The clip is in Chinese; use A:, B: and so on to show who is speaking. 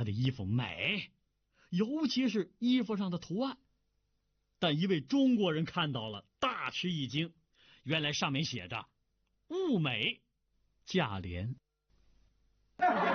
A: 他的衣服美，尤其是衣服上的图案。但一位中国人看到了，大吃一惊，原来上面写着"物美价廉"。